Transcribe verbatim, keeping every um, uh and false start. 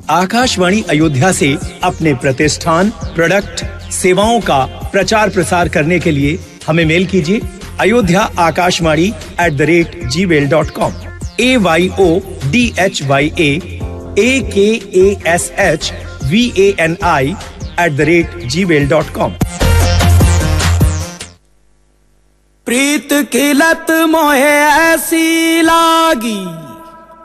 आकाशवाणी अयोध्या से अपने प्रतिष्ठान, प्रोडक्ट, सेवाओं का प्रचार प्रसार करने के लिए हमें मेल कीजिए Ayodhya Akashvani at the rate ji mail dot com. A Y O D H Y ए ए के A S H V A N I at the rate ji mail dot com. प्रीत की लत मोहे ऐसी लागी